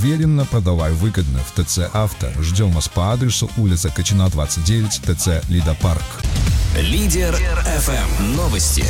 уверенно, продавай выгодно в ТЦ «Авто». Ждем вас по адресу улица Качина, 29, ТЦ «Лидопарк». Лидер ФМ. Новости.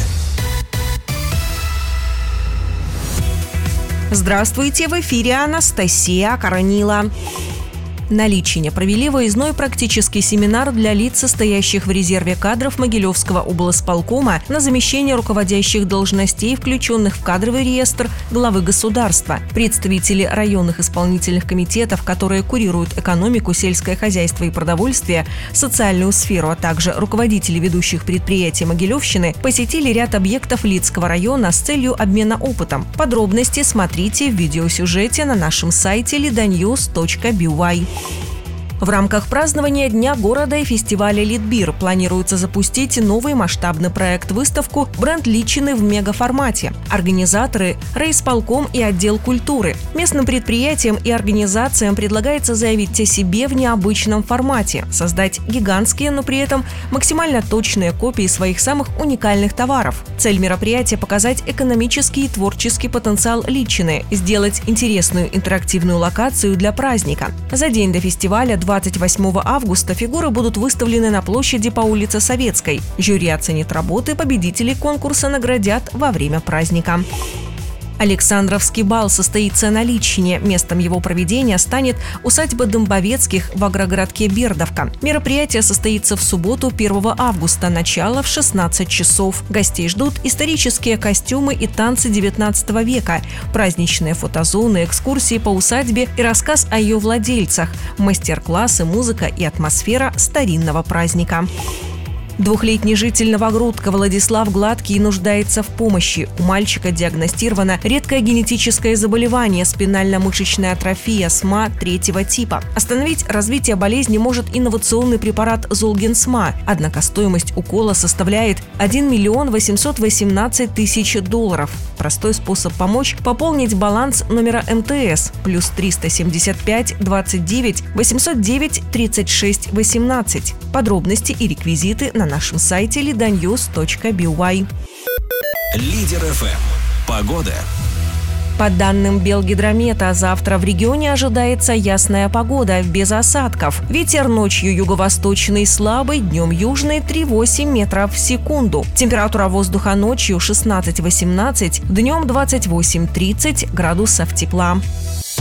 Здравствуйте, в эфире Анастасия Коронила. На Личине провели выездной практический семинар для лиц, состоящих в резерве кадров Могилевского облсполкома на замещение руководящих должностей, включенных в кадровый реестр главы государства. Представители районных исполнительных комитетов, которые курируют экономику, сельское хозяйство и продовольствие, социальную сферу, а также руководители ведущих предприятий Могилевщины, посетили ряд объектов Лидского района с целью обмена опытом. Подробности смотрите в видеосюжете на нашем сайте lidanews.by. В рамках празднования Дня города и фестиваля «Литбир» планируется запустить новый масштабный проект-выставку «Бренд Личины» в мегаформате. Организаторы – райисполком и отдел культуры. Местным предприятиям и организациям предлагается заявить о себе в необычном формате, создать гигантские, но при этом максимально точные копии своих самых уникальных товаров. Цель мероприятия – показать экономический и творческий потенциал Личины, сделать интересную интерактивную локацию для праздника. За день до фестиваля 28 августа фигуры будут выставлены на площади по улице Советской. Жюри оценит работы, победителей конкурса наградят во время праздника. Александровский бал состоится на Личине. Местом его проведения станет усадьба Домбовецких в агрогородке Бердовка. Мероприятие состоится в субботу, 1 августа, начало в 16 часов. Гостей ждут исторические костюмы и танцы 19 века, праздничные фотозоны, экскурсии по усадьбе и рассказ о ее владельцах, мастер-классы, музыка и атмосфера старинного праздника. Двухлетний житель Новогрудка Владислав Гладкий нуждается в помощи. У мальчика диагностировано редкое генетическое заболевание – спинально-мышечная атрофия СМА 3-го типа. Остановить развитие болезни может инновационный препарат Золгенсма, однако стоимость укола составляет $1 818 000. Простой способ помочь – пополнить баланс номера МТС плюс 375 29 809 36 18. Подробности и реквизиты на нашем сайте lidanews.by. Лидер ФМ. Погода. По данным Белгидромета, завтра в регионе ожидается ясная погода, без осадков. Ветер ночью юго-восточный слабый, днем южный 3,8 метров в секунду. Температура воздуха ночью 16-18, днем 28-30 градусов тепла.